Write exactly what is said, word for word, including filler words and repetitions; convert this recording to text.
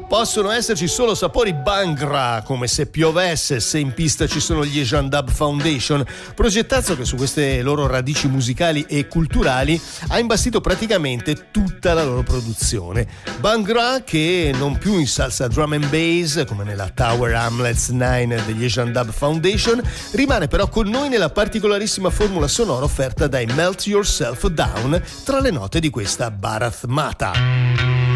Possono esserci solo sapori Bhangra, come se piovesse, se in pista ci sono gli Asian Dub Foundation, progettazzo che su queste loro radici musicali e culturali ha imbastito praticamente tutta la loro produzione. Bhangra, che non più in salsa drum and bass come nella Tower Hamlets nove degli Asian Dub Foundation, rimane però con noi nella particolarissima formula sonora offerta dai Melt Yourself Down tra le note di questa Bharat Mata.